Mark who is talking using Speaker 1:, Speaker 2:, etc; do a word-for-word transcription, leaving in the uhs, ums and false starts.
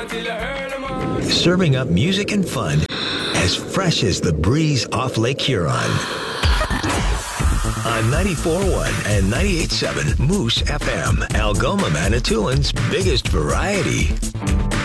Speaker 1: Serving up music and fun as fresh as the breeze off Lake Huron. On ninety-four point one and ninety-eight point seven Moose F M, Algoma, Manitoulин's biggest variety.